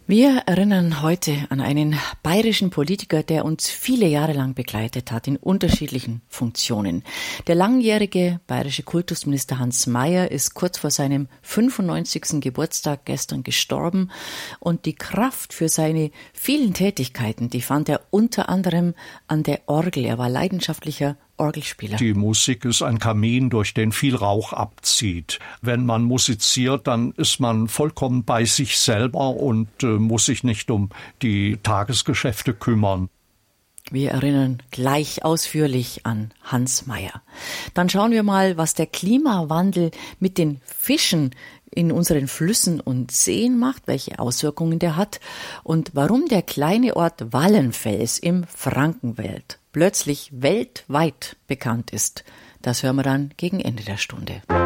Wir erinnern heute an einen bayerischen Politiker, der uns viele Jahre lang begleitet hat in unterschiedlichen Funktionen. Der langjährige bayerische Kultusminister Hans Mayer ist kurz vor seinem 95. Geburtstag gestern gestorben und die Kraft für seine vielen Tätigkeiten, die fand er unter anderem an der Orgel. Er war leidenschaftlicher Orgelspieler. Die Musik ist ein Kamin, durch den viel Rauch abzieht. Wenn man musiziert, dann ist man vollkommen bei sich selber und muss sich nicht um die Tagesgeschäfte kümmern. Wir erinnern gleich ausführlich an Hans Mayer. Dann schauen wir mal, was der Klimawandel mit den Fischen in unseren Flüssen und Seen macht, welche Auswirkungen der hat und warum der kleine Ort Wallenfels im Frankenwald plötzlich weltweit bekannt ist. Das hören wir dann gegen Ende der Stunde.